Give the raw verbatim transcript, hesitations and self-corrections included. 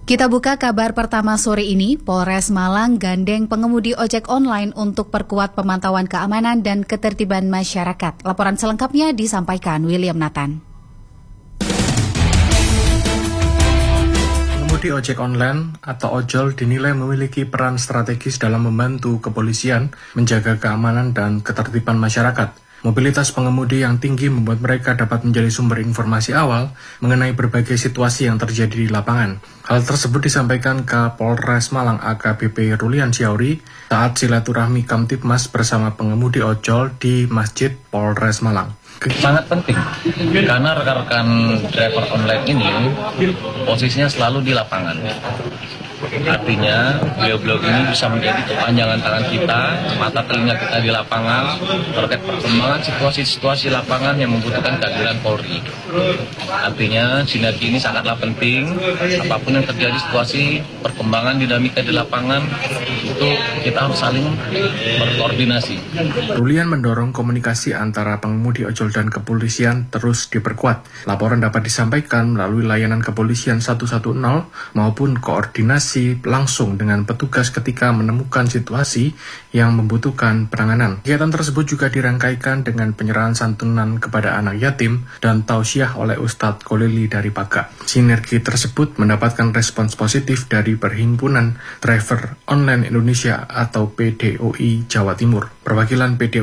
Kita buka kabar pertama sore ini, Polres Malang gandeng pengemudi ojek online untuk perkuat pemantauan keamanan dan ketertiban masyarakat. Laporan selengkapnya disampaikan William Nathan. Pengemudi ojek online atau ojol dinilai memiliki peran strategis dalam membantu kepolisian menjaga keamanan dan ketertiban masyarakat. Mobilitas pengemudi yang tinggi membuat mereka dapat menjadi sumber informasi awal mengenai berbagai situasi yang terjadi di lapangan. Hal tersebut disampaikan Kapolres Malang A K B P Rulian Syauri saat silaturahmi Kamtibmas bersama pengemudi ojol di Masjid Polres Malang. Sangat penting, karena rekan-rekan driver online ini posisinya selalu di lapangan. Artinya, beliau-beliau ini bisa menjadi kepanjangan tangan kita, mata telinga kita di lapangan, terkait perkembangan situasi-situasi lapangan yang membutuhkan kehadiran Polri. Artinya, sinergi ini sangatlah penting, apapun yang terjadi situasi, perkembangan dinamika di lapangan, itu kita harus saling berkoordinasi. Rulian mendorong komunikasi antara pengemudi ojol dan kepolisian terus diperkuat. Laporan dapat disampaikan melalui layanan kepolisian satu satu nol maupun koordinasi langsung dengan petugas ketika menemukan situasi yang membutuhkan penanganan. Kegiatan tersebut juga dirangkaikan dengan penyerahan santunan kepada anak yatim dan tausiah oleh Ustadz Kolili dari Paga. Sinergi tersebut mendapatkan respons positif dari Perhimpunan Driver Online Indonesia atau P D O I Jawa Timur. Perwakilan P D